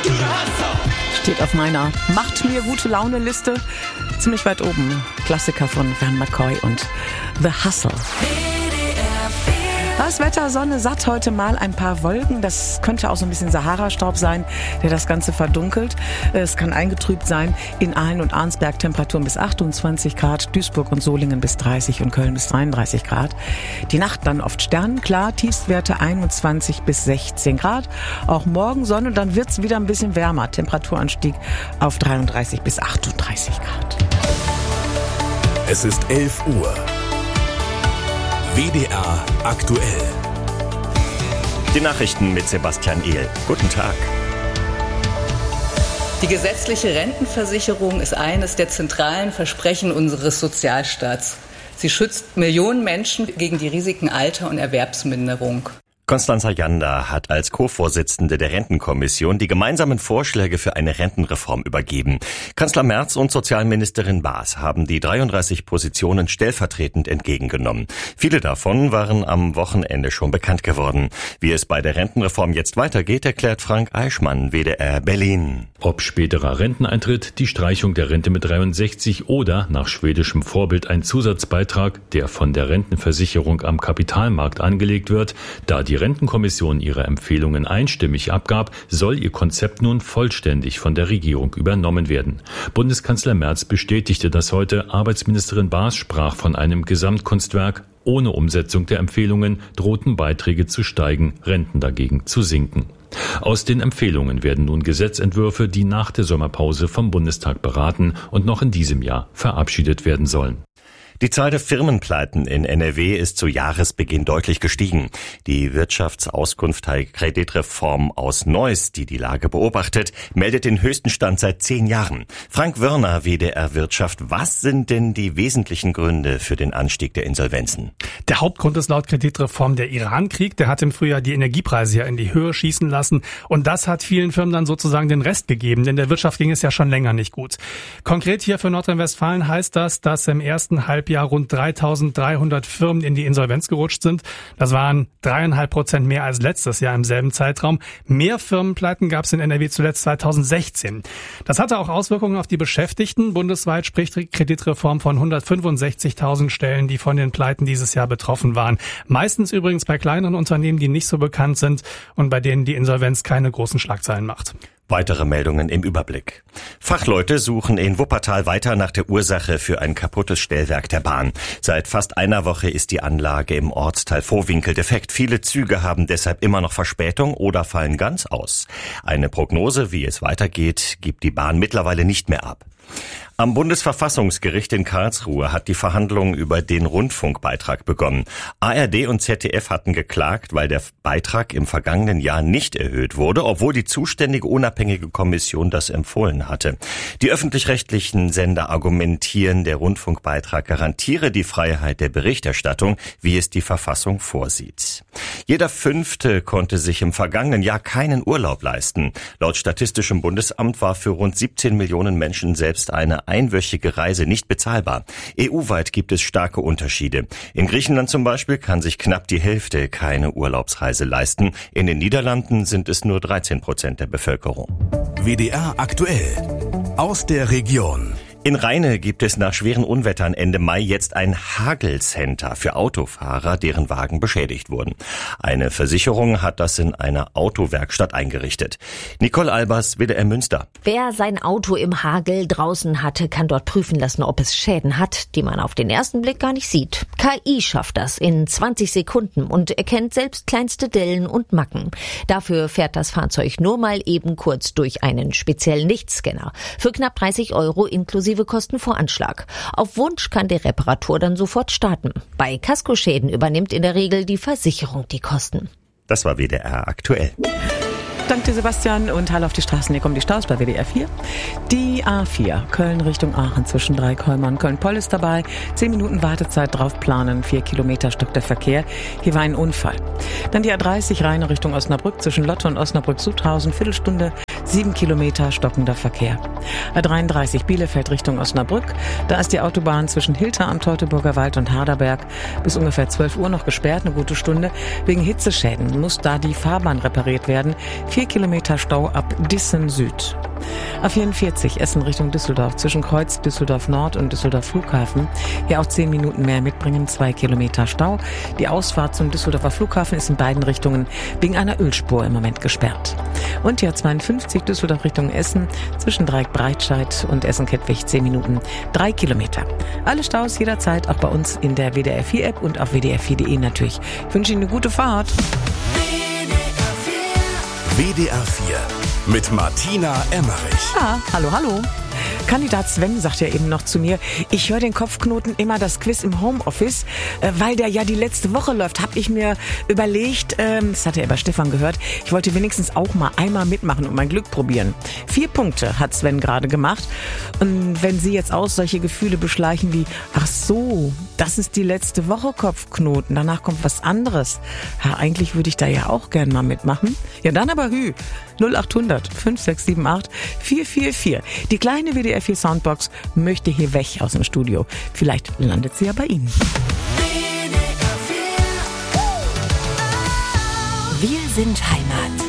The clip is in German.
Steht auf meiner Macht mir gute Laune Liste. Ziemlich weit oben. Klassiker von Van McCoy und The Hustle. Das Wetter, Sonne satt, heute mal ein paar Wolken. Das könnte auch so ein bisschen Sahara-Staub sein, der das Ganze verdunkelt. Es kann eingetrübt sein. In Aalen und Arnsberg Temperaturen bis 28 Grad, Duisburg und Solingen bis 30 und Köln bis 33 Grad. Die Nacht dann oft sternenklar, Tiefstwerte 21 bis 16 Grad. Auch morgen Sonne, dann wird's wieder ein bisschen wärmer. Temperaturanstieg auf 33 bis 38 Grad. Es ist 11 Uhr. WDR aktuell. Die Nachrichten mit Sebastian Ehl. Guten Tag. Die gesetzliche Rentenversicherung ist eines der zentralen Versprechen unseres Sozialstaats. Sie schützt Millionen Menschen gegen die Risiken Alter- und Erwerbsminderung. Constanza Janda hat als Co-Vorsitzende der Rentenkommission die gemeinsamen Vorschläge für eine Rentenreform übergeben. Kanzler Merz und Sozialministerin Baas haben die 33 Positionen stellvertretend entgegengenommen. Viele davon waren am Wochenende schon bekannt geworden. Wie es bei der Rentenreform jetzt weitergeht, erklärt Frank Eichmann, WDR Berlin. Ob späterer Renteneintritt, die Streichung der Rente mit 63 oder nach schwedischem Vorbild ein Zusatzbeitrag, der von der Rentenversicherung am Kapitalmarkt angelegt wird, da die Rentenkommission ihre Empfehlungen einstimmig abgab, soll ihr Konzept nun vollständig von der Regierung übernommen werden. Bundeskanzler Merz bestätigte das heute. Arbeitsministerin Baas sprach von einem Gesamtkunstwerk. Ohne Umsetzung der Empfehlungen drohten Beiträge zu steigen, Renten dagegen zu sinken. Aus den Empfehlungen werden nun Gesetzentwürfe, die nach der Sommerpause vom Bundestag beraten und noch in diesem Jahr verabschiedet werden sollen. Die Zahl der Firmenpleiten in NRW ist zu Jahresbeginn deutlich gestiegen. Die Wirtschaftsauskunft Kreditreform aus Neuss, die die Lage beobachtet, meldet den höchsten Stand seit 10 Jahren. Frank Wörner, WDR Wirtschaft, was sind denn die wesentlichen Gründe für den Anstieg der Insolvenzen? Der Hauptgrund ist laut Kreditreform der Irankrieg. Der hat im Frühjahr die Energiepreise ja in die Höhe schießen lassen. Und das hat vielen Firmen dann sozusagen den Rest gegeben, denn der Wirtschaft ging es ja schon länger nicht gut. Konkret hier für Nordrhein-Westfalen heißt das, dass im ersten Halbjahr rund 3.300 Firmen in die Insolvenz gerutscht sind. Das waren 3,5% mehr als letztes Jahr im selben Zeitraum. Mehr Firmenpleiten gab es in NRW zuletzt 2016. Das hatte auch Auswirkungen auf die Beschäftigten. Bundesweit spricht die Kreditreform von 165.000 Stellen, die von den Pleiten dieses Jahr betroffen waren. Meistens übrigens bei kleineren Unternehmen, die nicht so bekannt sind und bei denen die Insolvenz keine großen Schlagzeilen macht. Weitere Meldungen im Überblick. Fachleute suchen in Wuppertal weiter nach der Ursache für ein kaputtes Stellwerk der Bahn. Seit fast einer Woche ist die Anlage im Ortsteil Vohwinkel defekt. Viele Züge haben deshalb immer noch Verspätung oder fallen ganz aus. Eine Prognose, wie es weitergeht, gibt die Bahn mittlerweile nicht mehr ab. Am Bundesverfassungsgericht in Karlsruhe hat die Verhandlung über den Rundfunkbeitrag begonnen. ARD und ZDF hatten geklagt, weil der Beitrag im vergangenen Jahr nicht erhöht wurde, obwohl die zuständige unabhängige Kommission das empfohlen hatte. Die öffentlich-rechtlichen Sender argumentieren, der Rundfunkbeitrag garantiere die Freiheit der Berichterstattung, wie es die Verfassung vorsieht. Jeder Fünfte konnte sich im vergangenen Jahr keinen Urlaub leisten. Laut Statistischem Bundesamt war für rund 17 Millionen Menschen selbst eine einwöchige Reise nicht bezahlbar. EU-weit gibt es starke Unterschiede. In Griechenland zum Beispiel kann sich knapp die Hälfte keine Urlaubsreise leisten. In den Niederlanden sind es nur 13% der Bevölkerung. WDR aktuell. Aus der Region. In Rheine gibt es nach schweren Unwettern Ende Mai jetzt ein Hagelcenter für Autofahrer, deren Wagen beschädigt wurden. Eine Versicherung hat das in einer Autowerkstatt eingerichtet. Nicole Albers, WDR Münster. Wer sein Auto im Hagel draußen hatte, kann dort prüfen lassen, ob es Schäden hat, die man auf den ersten Blick gar nicht sieht. KI schafft das in 20 Sekunden und erkennt selbst kleinste Dellen und Macken. Dafür fährt das Fahrzeug nur mal eben kurz durch einen speziellen Lichtscanner. Für knapp 30 € inklusive Kostenvoranschlag. Auf Wunsch kann die Reparatur dann sofort starten. Bei Kaskoschäden übernimmt in der Regel die Versicherung die Kosten. Das war WDR aktuell. Danke Sebastian und hallo auf die Straßen. Hier kommen die Staus bei WDR 4. Die A4 Köln Richtung Aachen zwischen Dreikäumer und Köln-Poll ist dabei. 10 Minuten Wartezeit drauf planen. 4 Kilometer stockt der Verkehr. Hier war ein Unfall. Dann die A30 Rheine Richtung Osnabrück zwischen Lotte und Osnabrück-Sutthausen. Viertelstunde 7 Kilometer stockender Verkehr. A33 Bielefeld Richtung Osnabrück. Da ist die Autobahn zwischen Hilter am Teutoburger Wald und Harderberg bis ungefähr 12 Uhr noch gesperrt, eine gute Stunde. Wegen Hitzeschäden muss da die Fahrbahn repariert werden. 4 Kilometer Stau ab Dissen Süd. A44 Essen Richtung Düsseldorf zwischen Kreuz Düsseldorf Nord und Düsseldorf Flughafen. Hier auch 10 Minuten mehr mitbringen, 2 Kilometer Stau. Die Ausfahrt zum Düsseldorfer Flughafen ist in beiden Richtungen wegen einer Ölspur im Moment gesperrt. Und die A52 Düsseldorf Richtung Essen zwischen Dreieck Breitscheid und Essen-Kettwig 10 Minuten, 3 Kilometer. Alle Staus jederzeit auch bei uns in der WDR 4 App und auf WDR4.de natürlich. Ich wünsche Ihnen eine gute Fahrt. WDR 4 mit Martina Emmerich. Ja, hallo. Kandidat Sven sagt ja eben noch zu mir, ich höre den Kopfknoten immer das Quiz im Homeoffice, weil der ja die letzte Woche läuft, habe ich mir überlegt, das hat er bei Stefan gehört, ich wollte wenigstens auch mal einmal mitmachen und mein Glück probieren. 4 Punkte hat Sven gerade gemacht. Und wenn Sie jetzt auch solche Gefühle beschleichen wie, ach so, das ist die letzte Woche Kopfknoten, danach kommt was anderes. Ja, eigentlich würde ich da ja auch gern mal mitmachen. Ja, dann aber 0800 5678 444. Die kleine WDR 4 Soundbox möchte hier weg aus dem Studio. Vielleicht landet sie ja bei Ihnen. Wir sind Heimat.